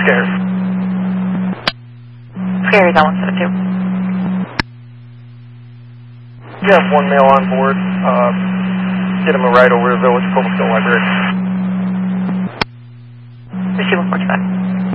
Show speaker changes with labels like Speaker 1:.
Speaker 1: Scary.
Speaker 2: Scary's on 172.
Speaker 1: You have one male on board. Get him a ride over to Village Coastal Library.
Speaker 2: Receive 145.